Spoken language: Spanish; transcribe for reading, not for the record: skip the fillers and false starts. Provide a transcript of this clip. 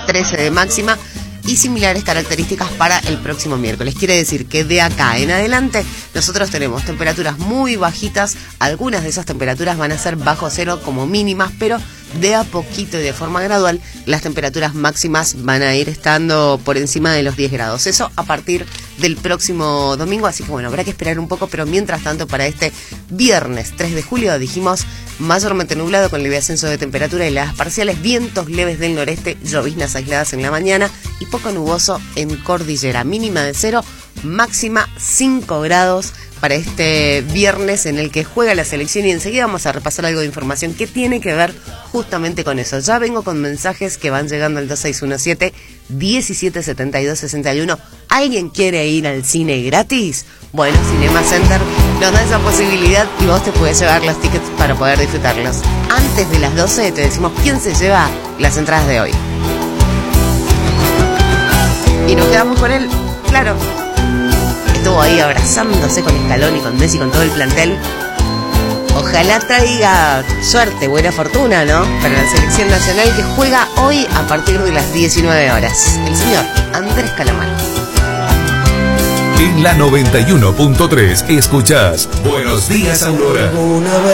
13 de máxima y similares características para el próximo miércoles. Quiere decir que de acá en adelante nosotros tenemos temperaturas muy bajitas. Algunas de esas temperaturas van a ser bajo cero como mínimas, pero de a poquito y de forma gradual las temperaturas máximas van a ir estando por encima de los 10 grados. Eso a partir del próximo domingo, así que bueno, habrá que esperar un poco, pero mientras tanto para este viernes 3 de julio dijimos mayormente nublado con leve ascenso de temperatura y heladas parciales, vientos leves del noreste, lloviznas aisladas en la mañana y poco nuboso en cordillera, mínima de 0, máxima 5 grados para este viernes en el que juega la selección, y enseguida vamos a repasar algo de información que tiene que ver justamente con eso. Ya vengo con mensajes que van llegando al 2617-1772-61. ¿Alguien quiere ir al cine gratis? Bueno, Cinema Center nos da esa posibilidad y vos te puedes llevar los tickets para poder disfrutarlos. Antes de las 12 te decimos quién se lleva las entradas de hoy. Y nos quedamos con él, claro. Estuvo ahí abrazándose con Scaloni, con Messi, con todo el plantel. Ojalá traiga suerte, buena fortuna, ¿no? Para la selección nacional que juega hoy a partir de las 19 horas. El señor Andrés Calamaro. En la 91.3 escuchás Buenos Días, Aurora.